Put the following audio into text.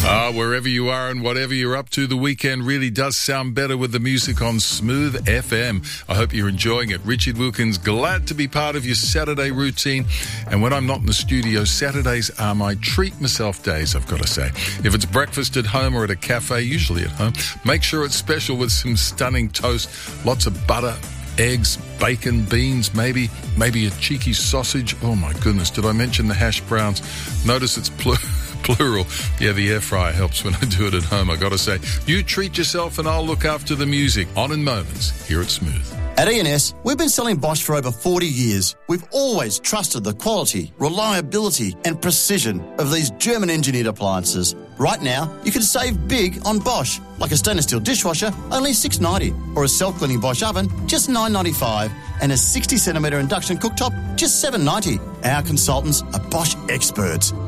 Wherever you are and whatever you're up to, the weekend really does sound better with the music on Smooth FM. I hope you're enjoying it. Richard Wilkins, glad to be part of your Saturday routine. And when I'm not in the studio, Saturdays are my treat myself days, I've got to say. If it's breakfast at home or at a cafe, usually at home, make sure it's special with some stunning toast, lots of butter, eggs, bacon, beans, maybe a cheeky sausage. Oh my goodness, did I mention the hash browns? Notice it's plural. Yeah, the air fryer helps when I do it at home, I gotta say. You treat yourself and I'll look after the music. On in moments, here at Smooth. At E&S, we've been selling Bosch for over 40 years. We've always trusted the quality, reliability and precision of these German-engineered appliances. Right now, you can save big on Bosch, like a stainless steel dishwasher, only $6.90, or a self-cleaning Bosch oven, just $9.95, and a 60cm induction cooktop, just $7.90. Our consultants are Bosch experts.